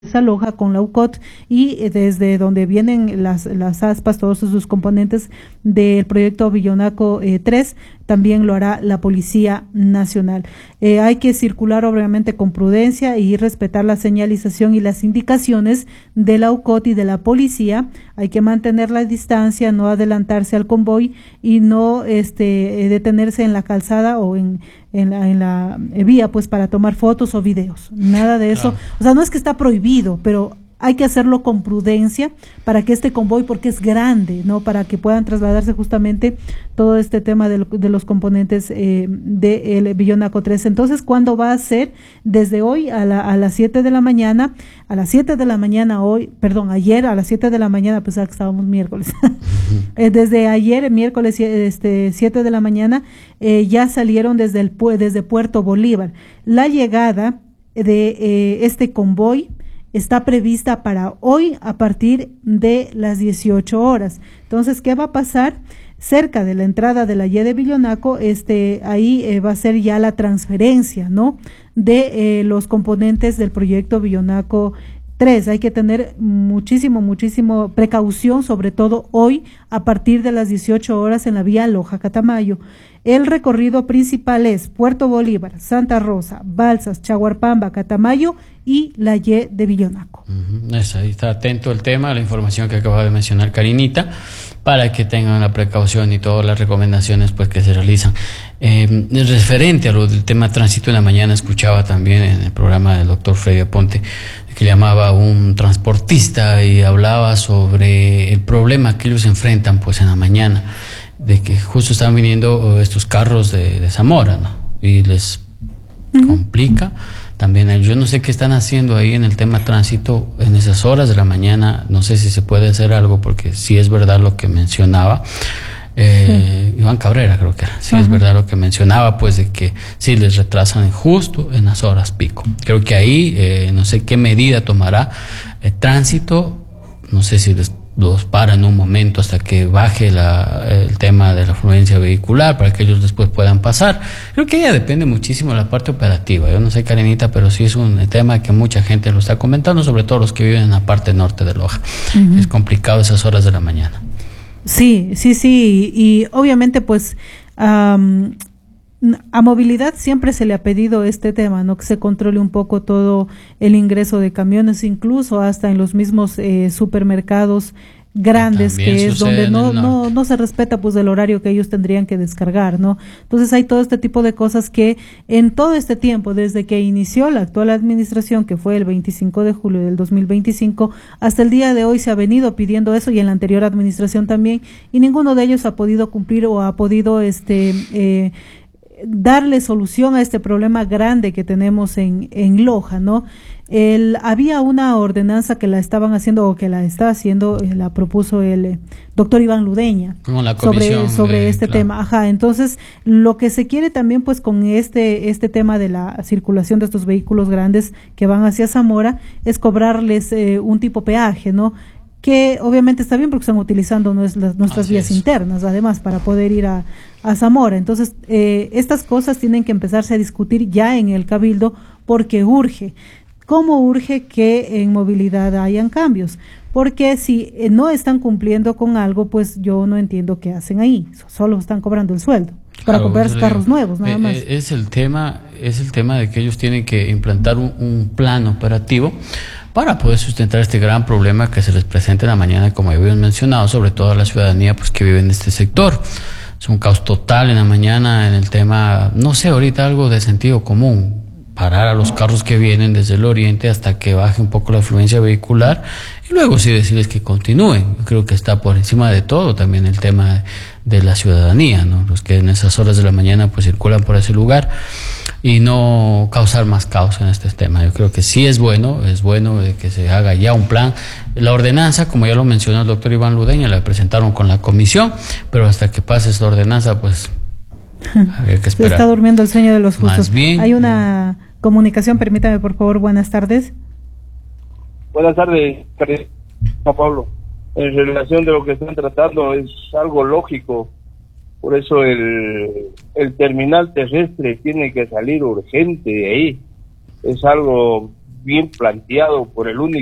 desaloja con la UCOT y desde donde vienen las aspas, todos sus componentes del proyecto Billonaco 3, también lo hará la Policía Nacional. Hay que circular obviamente con prudencia y respetar la señalización y las indicaciones de la UCOT y de la policía. Hay que mantener la distancia, no adelantarse al convoy y no detenerse en la calzada o en la vía pues para tomar fotos o videos. Nada de eso. Claro. O sea, no es que está prohibido, pero hay que hacerlo con prudencia para que este convoy, porque es grande, ¿no? Para que puedan trasladarse justamente todo este tema de los componentes del Billonaco 3. Entonces, ¿cuándo va a ser? Desde hoy a las 7 de la mañana, ayer a las 7 de la mañana, pues estábamos miércoles. Desde ayer, miércoles 7 de la mañana, ya salieron desde Puerto Bolívar. La llegada de este convoy está prevista para hoy a partir de las 18 horas. Entonces, ¿qué va a pasar? Cerca de la entrada de la Y de Billonaco, ahí va a ser ya la transferencia, ¿no? De los componentes del proyecto Billonaco 3. Hay que tener muchísimo precaución, sobre todo hoy a partir de las 18 horas en la vía Loja-Catamayo. El recorrido principal es Puerto Bolívar, Santa Rosa, Balsas, Chaguarpamba, Catamayo y la Y de Billonaco. Ahí está atento el tema, la información que acaba de mencionar Karinita, para que tengan la precaución y todas las recomendaciones pues que se realizan. Referente a lo del tema tránsito, en la mañana escuchaba también en el programa del doctor Freddy Aponte, que llamaba a un transportista y hablaba sobre el problema que ellos enfrentan pues en la mañana, de que justo están viniendo estos carros de Zamora, ¿no? Y les complica también. Yo no sé qué están haciendo ahí en el tema tránsito en esas horas de la mañana. No sé si se puede hacer algo, porque sí es verdad lo que mencionaba Iván Cabrera, creo que era. Sí, es verdad lo que mencionaba, pues de que sí les retrasan justo en las horas pico. Creo que ahí no sé qué medida tomará el tránsito. No sé si los para en un momento hasta que baje el tema de la afluencia vehicular para que ellos después puedan pasar. Creo que ya depende muchísimo de la parte operativa. Yo no sé, Karenita, pero sí es un tema que mucha gente lo está comentando, sobre todo los que viven en la parte norte de Loja. Es complicado esas horas de la mañana. Sí, y obviamente pues a movilidad siempre se le ha pedido este tema, ¿no? Que se controle un poco todo el ingreso de camiones, incluso hasta en los mismos supermercados grandes, que es donde no se respeta pues el horario que ellos tendrían que descargar, ¿no? Entonces hay todo este tipo de cosas que en todo este tiempo, desde que inició la actual administración, que fue el 25 de julio del 2025, hasta el día de hoy se ha venido pidiendo eso, y en la anterior administración también, y ninguno de ellos ha podido cumplir o ha podido darle solución a este problema grande que tenemos en Loja, ¿no? Había una ordenanza que la estaban haciendo, o que la está haciendo, la propuso el doctor Iván Ludeña, como la sobre este tema. Entonces, lo que se quiere también pues con este tema de la circulación de estos vehículos grandes que van hacia Zamora, es cobrarles un tipo peaje, ¿no? Que obviamente está bien porque están utilizando nuestras vías internas, además, para poder ir a Zamora. Entonces, estas cosas tienen que empezarse a discutir ya en el Cabildo, porque urge. ¿Cómo urge que en movilidad hayan cambios? Porque si no están cumpliendo con algo, pues yo no entiendo qué hacen ahí. Solo están cobrando el sueldo para comprar carros nuevos, nada más. Es el tema de que ellos tienen que implantar un plan operativo para poder sustentar este gran problema que se les presenta en la mañana, como habíamos mencionado, sobre todo a la ciudadanía pues que vive en este sector. Es un caos total en la mañana en el tema, no sé, ahorita algo de sentido común, parar a los carros que vienen desde el oriente hasta que baje un poco la afluencia vehicular y luego sí decirles que continúen. Yo creo que está por encima de todo también el tema de la ciudadanía, ¿no? Los que en esas horas de la mañana pues circulan por ese lugar, y no causar más caos en este tema. Yo creo que sí es bueno de que se haga ya un plan. La ordenanza, como ya lo mencionó el doctor Iván Ludeña, la presentaron con la comisión, pero hasta que pase esta ordenanza, pues habría que esperar. Se está durmiendo el sueño de los justos. Más bien, hay una comunicación, permítame por favor. Buenas tardes. Buenas tardes, Juan Pablo. En relación de lo que están tratando, es algo lógico. Por eso el terminal terrestre tiene que salir urgente de ahí. Es algo bien planteado por el único